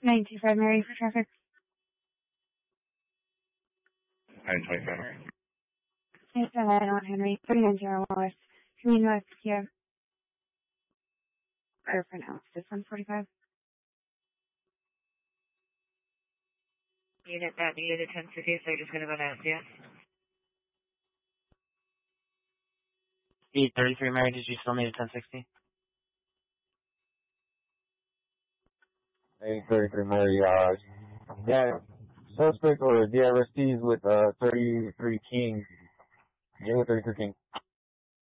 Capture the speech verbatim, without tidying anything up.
nine two five Mary for traffic. nine twenty-five Mary. eight seven on Henry, thirty-nine zero Wallace. Community West, yeah. Or for now, it's one forty-five. Unit that unit ten sixty, so you're just going to go down, yeah? Speed thirty-three Mary, did you still need a ten sixty? eight thirty-three Mary, uh, yeah, suspect or D R S Ts with, uh, thirty-three King. Yeah, with thirty-three King.